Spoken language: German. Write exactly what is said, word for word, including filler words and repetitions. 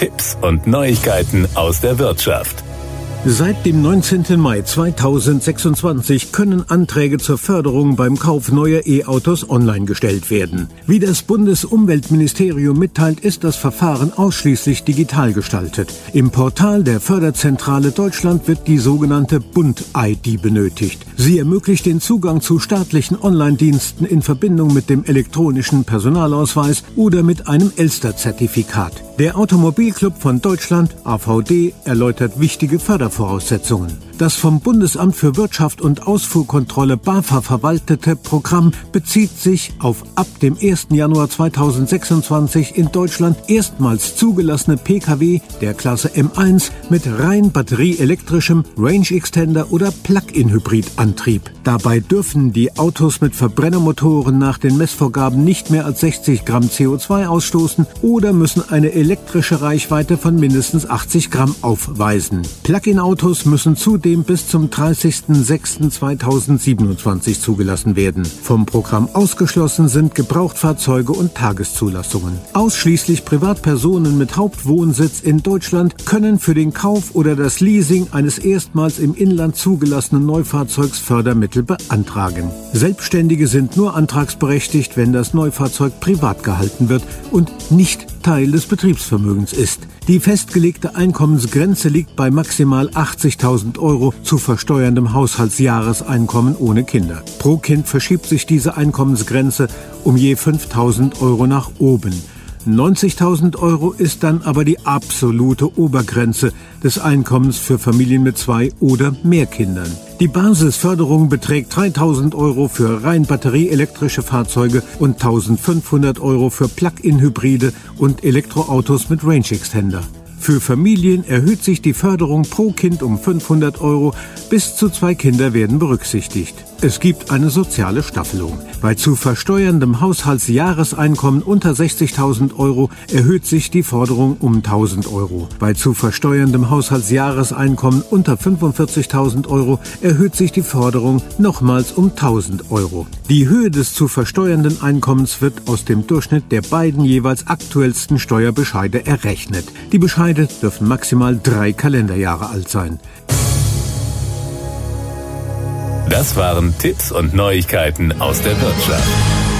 Tipps und Neuigkeiten aus der Wirtschaft. Seit dem neunzehnten Mai zweitausendsechsundzwanzig können Anträge zur Förderung beim Kauf neuer E-Autos online gestellt werden. Wie das Bundesumweltministerium mitteilt, ist das Verfahren ausschließlich digital gestaltet. Im Portal der Förderzentrale Deutschland wird die sogenannte Bund-I D benötigt. Sie ermöglicht den Zugang zu staatlichen Online-Diensten in Verbindung mit dem elektronischen Personalausweis oder mit einem Elster-Zertifikat. Der Automobilclub von Deutschland, A V D, erläutert wichtige Fördervoraussetzungen. Das vom Bundesamt für Wirtschaft und Ausfuhrkontrolle BAFA verwaltete Programm bezieht sich auf ab dem ersten Januar zweitausendsechsundzwanzig in Deutschland erstmals zugelassene Pkw der Klasse M eins mit rein batterieelektrischem Range Extender oder Plug-in-Hybrid-Antrieb. Dabei dürfen die Autos mit Verbrennermotoren nach den Messvorgaben nicht mehr als sechzig Gramm C O zwei ausstoßen oder müssen eine elektrische Reichweite von mindestens achtzig Gramm aufweisen. Plug-in-Autos müssen zudem bis zum dreißigsten sechsten zweitausendsiebenundzwanzig zugelassen werden. Vom Programm ausgeschlossen sind Gebrauchtfahrzeuge und Tageszulassungen. Ausschließlich Privatpersonen mit Hauptwohnsitz in Deutschland können für den Kauf oder das Leasing eines erstmals im Inland zugelassenen Neufahrzeugs Fördermittel beantragen. Selbstständige sind nur antragsberechtigt, wenn das Neufahrzeug privat gehalten wird und nicht Teil des Betriebsvermögens ist. Die festgelegte Einkommensgrenze liegt bei maximal achtzigtausend Euro zu versteuerndem Haushaltsjahreseinkommen ohne Kinder. Pro Kind verschiebt sich diese Einkommensgrenze um je fünftausend Euro nach oben. neunzigtausend Euro ist dann aber die absolute Obergrenze des Einkommens für Familien mit zwei oder mehr Kindern. Die Basisförderung beträgt dreitausend Euro für rein batterieelektrische Fahrzeuge und eintausendfünfhundert Euro für Plug-in-Hybride und Elektroautos mit Range Extender. Für Familien erhöht sich die Förderung pro Kind um fünfhundert Euro, bis zu zwei Kinder werden berücksichtigt. Es gibt eine soziale Staffelung. Bei zu versteuerndem Haushaltsjahreseinkommen unter sechzigtausend Euro erhöht sich die Forderung um tausend Euro. Bei zu versteuerndem Haushaltsjahreseinkommen unter fünfundvierzigtausend Euro erhöht sich die Forderung nochmals um tausend Euro. Die Höhe des zu versteuernden Einkommens wird aus dem Durchschnitt der beiden jeweils aktuellsten Steuerbescheide errechnet. Die Bescheide dürfen maximal drei Kalenderjahre alt sein. Das waren Tipps und Neuigkeiten aus der Wirtschaft.